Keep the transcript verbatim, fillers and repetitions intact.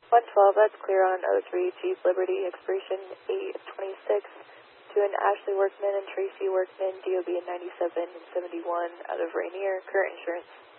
one twelve, that's clear on oh three Jeep Liberty, expiration eight twenty-six, to an Ashley Workman and Tracy Workman, D O B in ninety-seven and seventy-one, out of Rainier, current insurance.